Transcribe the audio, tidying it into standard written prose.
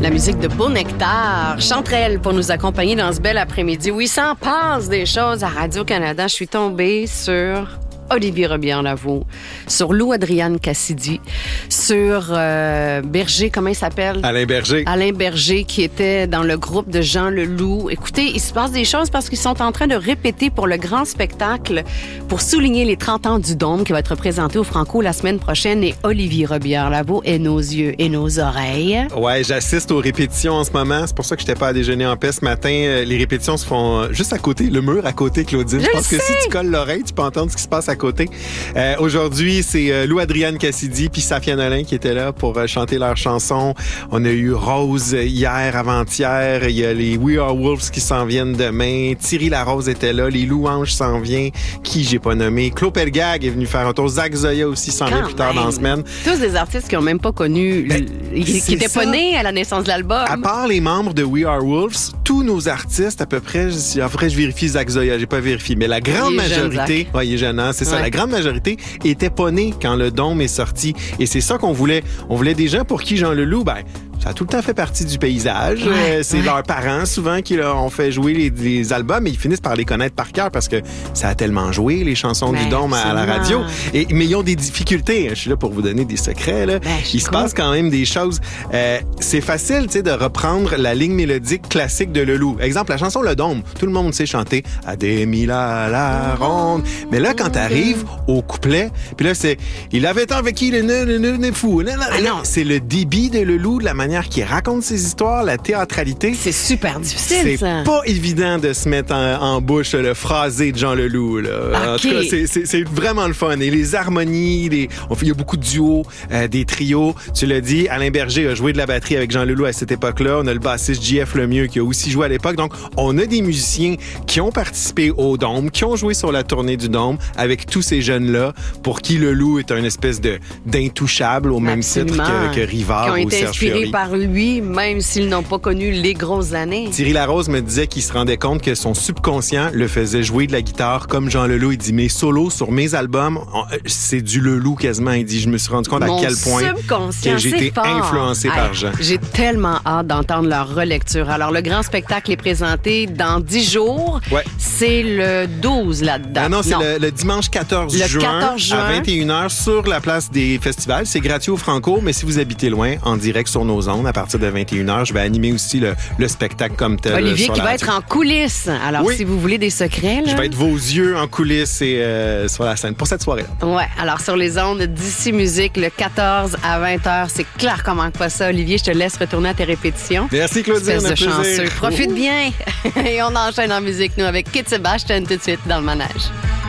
La musique de Beau Nectar. Chanterelle pour nous accompagner dans ce bel après-midi où il s'en passe des choses à Radio-Canada. Je suis tombée sur Olivier Robillard-Lavaux, sur Lou Adriane Cassidy, sur Berger, comment il s'appelle? Alain Berger. Alain Berger, qui était dans le groupe de Jean Leloup. Écoutez, il se passe des choses parce qu'ils sont en train de répéter pour le grand spectacle pour souligner les 30 ans du Dôme qui va être présenté au Franco la semaine prochaine. Et Olivier Robillard-Lavaux est nos yeux et nos oreilles. Ouais, j'assiste aux répétitions en ce moment. C'est pour ça que je n'étais pas à déjeuner en paix ce matin. Les répétitions se font juste à côté, le mur à côté, Claudine. Je pense que si tu colles l'oreille, tu peux entendre ce qui se passe à côté. Aujourd'hui, c'est Lou Adriane Cassidy puis Safia Nolin qui étaient là pour chanter leur chanson. On a eu Rose hier, avant-hier. Il y a les We Are Wolves qui s'en viennent demain. Thierry Larose était là. Les Louanges s'en viennent. Qui j'ai pas nommé. Claude Pelgag est venu faire un tour. Zach Zoya aussi s'en vient plus tard dans la semaine. Tous des artistes qui n'ont même pas connu, qui n'étaient pas nés à la naissance de l'album. À part les membres de We Are Wolves, tous nos artistes, à peu près, après je vérifie Zach Zoya, j'ai pas vérifié, mais la grande majorité, ouais, il est jeune, c'est ça, la grande majorité était pas née quand le Dôme est sorti. Et c'est ça qu'on voulait. On voulait des gens pour qui Jean Leloup, ça a tout le temps fait partie du paysage. C'est leurs parents, souvent, qui leur ont fait jouer les albums et ils finissent par les connaître par cœur parce que ça a tellement joué, les chansons du Dôme à la radio. Mais ils ont des difficultés. Je suis là pour vous donner des secrets. Là. Il se passe quand même des choses. C'est facile, de reprendre la ligne mélodique classique de Leloup. Exemple, la chanson Le Dôme. Tout le monde sait chanter « Adémila la ronde ». Mais là, quand t'arrives au couplet, puis là, c'est « Il avait tant avec qui le nez fou ». C'est le débit de Leloup, de la manière qui raconte ses histoires, la théâtralité. C'est super difficile, ça. C'est pas évident de se mettre en bouche le phrasé de Jean Leloup. Là. En tout cas, c'est vraiment le fun. Et les harmonies, il y a beaucoup de duos, des trios. Tu l'as dit, Alain Berger a joué de la batterie avec Jean Leloup à cette époque-là. On a le bassiste JF Lemieux qui a aussi joué à l'époque. Donc, on a des musiciens qui ont participé au Dôme, qui ont joué sur la tournée du Dôme avec tous ces jeunes-là pour qui Leloup est un espèce d'intouchable au même titre que Rivard ou Serge Fiori. Par lui, même s'ils n'ont pas connu les grosses années. Thierry Larose me disait qu'il se rendait compte que son subconscient le faisait jouer de la guitare comme Jean Leloup. Il dit, mes solos sur mes albums, c'est du Leloup quasiment. Il dit, je me suis rendu compte à quel point que j'ai été influencé par Jean. J'ai tellement hâte d'entendre leur relecture. Alors, le grand spectacle est présenté dans 10 jours. Ouais. C'est le 12 là-dedans. Non, c'est le dimanche 14 juin à 21h sur la place des festivals. C'est gratuit au Franco, mais si vous habitez loin, en direct sur nos ondes, à partir de 21h, je vais animer aussi le spectacle comme tel. Olivier qui va être en coulisses. Alors, si vous voulez des secrets, là... Je vais être vos yeux en coulisses et sur la scène pour cette soirée-là. Ouais. Alors, sur les ondes d'ici musique, le 14 à 20h, c'est clair comment pas ça. Olivier, je te laisse retourner à tes répétitions. Merci, Claudine. Espèce de chanceux. Profite bien. Et on enchaîne en musique, nous, avec Kit Sebastian tout de suite dans le manège.